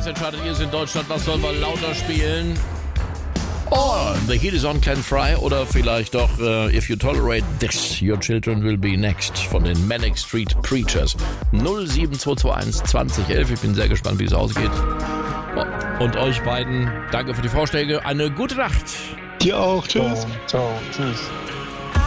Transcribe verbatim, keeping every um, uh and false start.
Jetzt entscheidet ihr es in Deutschland, was sollen wir lauter spielen? Oh, The Heat is on Ken Fry oder vielleicht doch uh, If You Tolerate This, Your Children Will Be Next von den Manic Street Preachers. null sieben zwei zwei eins zwanzig elf. Ich bin sehr gespannt, wie es ausgeht. Oh, und euch beiden, danke für die Vorschläge. Eine gute Nacht. Dir auch. Tschüss. Ciao. Ciao. Tschüss.